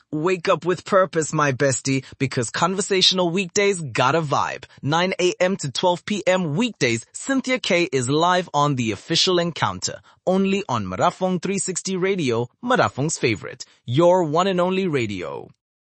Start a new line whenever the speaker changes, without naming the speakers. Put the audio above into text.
Wake up with purpose, my bestie, because conversational weekdays got a vibe. 9 a.m. to 12 p.m. weekdays, Cynthia K is live on The Official Encounter. Only on Marafong 360 Radio, Marafong's favorite. Your one and only radio.